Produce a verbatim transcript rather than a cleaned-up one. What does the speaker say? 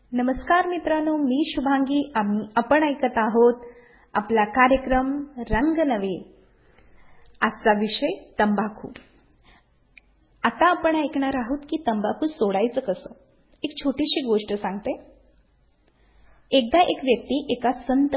नमस्कार मित्रांनो, मी शुभांगी. आम्ही आपण ऐकत आहोत आपला कार्यक्रम रंग नवे. आजचा विषय तंबाखू. आता आपण ऐकणार आहोत की तंबाखू सोडायचं कसं. एक छोटीशी गोष्ट सांगते. एकदा एक व्यक्ती एका संत